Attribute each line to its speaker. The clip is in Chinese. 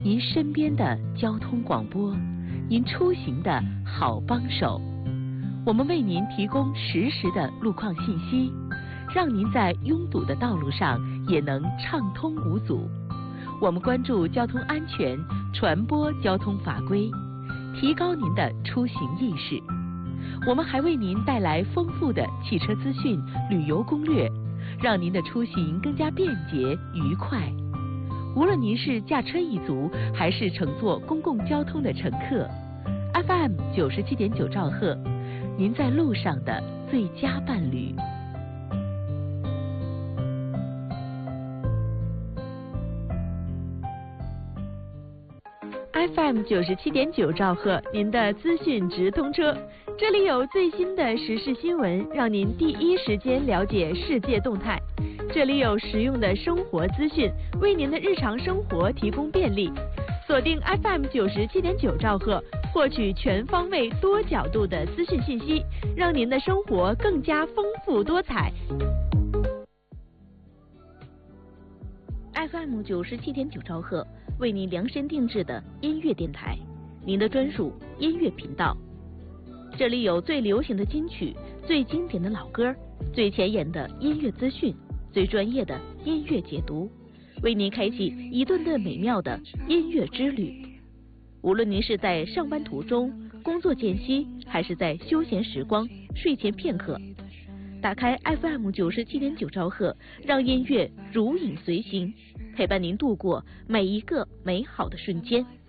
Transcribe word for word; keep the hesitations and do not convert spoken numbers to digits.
Speaker 1: 您身边的交通广播，您出行的好帮手。我们为您提供实时的路况信息，让您在拥堵的道路上也能畅通无阻。我们关注交通安全，传播交通法规，提高您的出行意识。我们还为您带来丰富的汽车资讯、旅游攻略，让您的出行更加便捷愉快。无论您是驾车一族，还是乘坐公共交通的乘客 ，F M 九十七点九兆赫，您在路上的最佳伴侣。F M 九十七点九兆赫，您的资讯直通车，这里有最新的时事新闻，让您第一时间了解世界动态。这里有实用的生活资讯，为您的日常生活提供便利。锁定 F M 九十七点九兆赫，获取全方位、多角度的资讯信息，让您的生活更加丰富多彩。F M 九十七点九兆赫，为您量身定制的音乐电台，您的专属音乐频道。这里有最流行的金曲、最经典的老歌、最前沿的音乐资讯、最专业的音乐解读，为您开启一顿顿美妙的音乐之旅。无论您是在上班途中、工作间隙，还是在休闲时光、睡前片刻，打开 F M 九十七点九兆赫，让音乐如影随形，陪伴您度过每一个美好的瞬间。